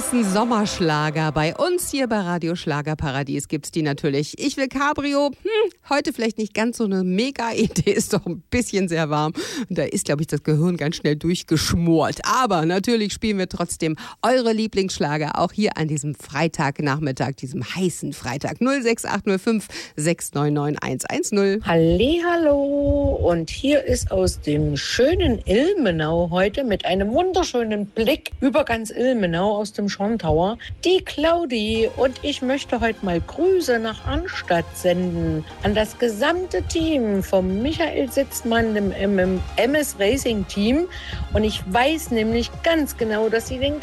heißen Sommerschlager. Bei uns hier bei Radio Schlagerparadies gibt's die natürlich. Ich will Cabrio. Heute vielleicht nicht ganz so eine Mega-Idee, ist doch ein bisschen sehr warm. Und da ist, glaube ich, das Gehirn ganz schnell durchgeschmort. Aber natürlich spielen wir trotzdem eure Lieblingsschlager auch hier an diesem Freitagnachmittag, diesem heißen Freitag. 06805 699 110. Hallihallo, und hier ist aus dem schönen Ilmenau heute mit einem wunderschönen Blick über ganz Ilmenau aus dem Schorntower die Claudi, und ich möchte heute mal Grüße nach Arnstadt senden an das gesamte Team vom Michael Sitzmann, dem MS Racing Team, und ich weiß nämlich ganz genau, dass sie den